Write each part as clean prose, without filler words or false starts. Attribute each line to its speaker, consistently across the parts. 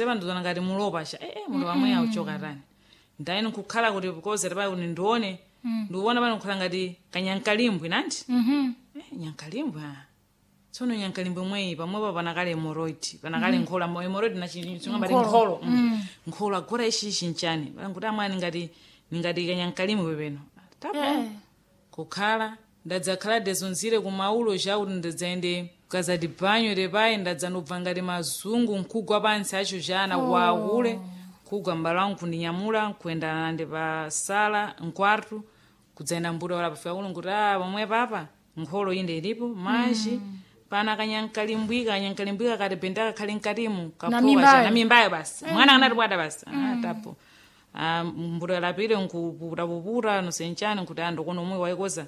Speaker 1: sepandizona ngati mulopa cha mulopa mwe auchoka tani ndaini nkukhala kuti kozera pa kuti ndione ndikuona pano nkukhala ngati kanyankalimbwe nanti nyankalimbwe tsono nyankalimbwe mweyi pamwepo panakale hemorrhoid panakale nkhola hemorrhoid nachingambati nkholo agora ishi nchani panguti amwani ngati kanyankalimbwe peno tapo kukhala ndadzakhala dezonzire kumaulo chakuti ndidzaende kukazati banyo lepayi ndadzanobva ngati mazungu nkugwa pansi acho chana kuakule kugwa mbalo wangu kundinyamula nkuyenda nande pa sala nkwartu kudzaenda mbuto wala pafika kulo nkuti pamwe papa nkholo inde ilipo maji pana kanyankalimbwika kati pendaka khali nkatimu kapowa na mimbayo basi mwana anati bwada basi tapo mbuto wala pile nkuputapuputa nosenchani nkuti andokono mwe waikoza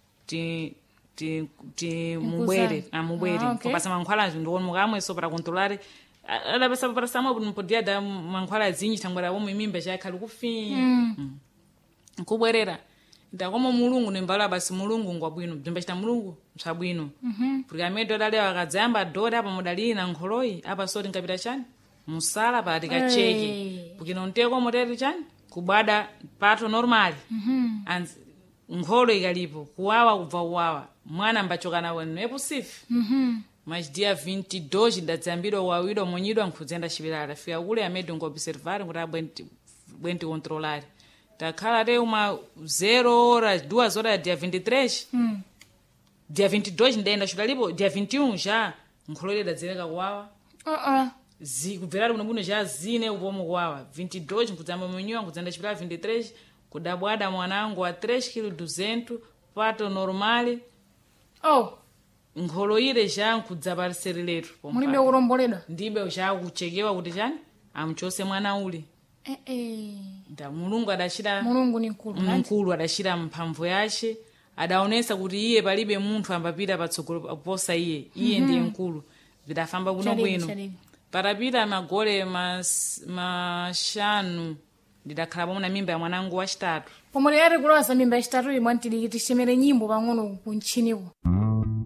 Speaker 1: ti mubwere kopasa mankhwala ndikuona mukamwe so para controlar alapesa para samwe mpodia da mankhwala zinyi tambwera omwe mimba chakhali kufi nkubwerera ndakoma mulungu nembala basi mulungu ngwabwino ndimbachita mulungu msabwino porque amedo dale akadzamba dora apa mudali na nkholoyi apa soti nkapita chani musala pa tikacheke porque nonteko moteri chani kubada pato normal nkholo ikalipo kuwawa kubva uwawa mwana mbachokana wenu epusifi mas dia 22 ndadzambira wawidwa monyidwa nkudzenda chipilala fika kule amedi ngobservar kuti abwenti controlar takhala te uma 0 horas 2 horas dia 23 dia 22 ndenda chikalipo dia 21 ja nkholo ile dadzereka kuwawa kubverari kunobuno ja zine upomo kuwawa 22 nkudzamba monyidwa nkudzenda chipilala 23 kudabwada mwanangu wa 3 kilo 200 pato normali nkholo ile ja nkudzapariseri letu
Speaker 2: mulibe uromboledwa
Speaker 1: ndibe ja kuchekewa kuti chani amchose mwana uli nda mulungu adachira
Speaker 2: mulungu ni
Speaker 1: mkulu adachira mphamvu yace adaonesa kuti iye palibe munthu ambapita patsogolo posa iye ndiye mkulu vidafamba kuno bwino patapita magole mashanu ndidakhala pomwe na mimba ya mwanangu wachitatu
Speaker 2: pomwe ali kulosa mimba yachitatu imwe ntili tishemere nyimbo pang'ono kunchiniku